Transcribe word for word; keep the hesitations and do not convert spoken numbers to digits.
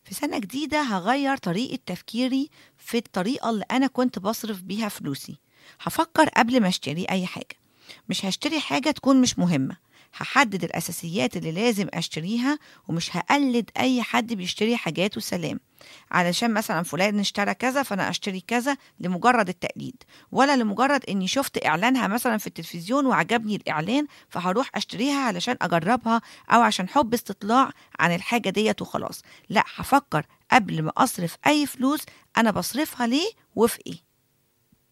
في سنة جديدة هغير طريقة تفكيري في الطريقة اللي أنا كنت بصرف بيها فلوسي. هفكر قبل ما اشتري أي حاجة، مش هشتري حاجة تكون مش مهمة. هحدد الأساسيات اللي لازم أشتريها، ومش هقلد أي حد بيشتري حاجات وسلام علشان مثلا فلان اشترى كذا فأنا أشتري كذا لمجرد التقليد، ولا لمجرد إني شفت إعلانها مثلا في التلفزيون وعجبني الإعلان فهروح أشتريها علشان أجربها أو عشان حب استطلاع عن الحاجة ديت وخلاص. لا، هفكر قبل ما أصرف أي فلوس أنا بصرفها ليه وفي إيه.